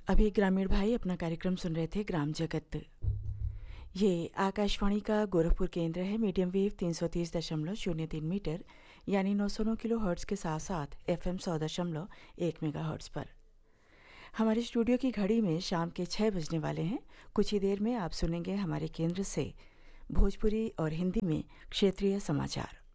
अभी ग्रामीण भाई अपना कार्यक्रम सुन रहे थे ग्राम जगत। ये आकाशवाणी का गोरखपुर केंद्र है। मीडियम वेव 330.03 मीटर यानी 909 किलो हर्ट्ज़ के साथ साथ FM 100.1 मेगा हर्ट्ज़ पर। हमारे स्टूडियो की घड़ी में शाम के 6 बजने वाले हैं। कुछ ही देर में आप सुनेंगे हमारे केंद्र से भोजपुरी और हिंदी में क्षेत्रीय समाचार।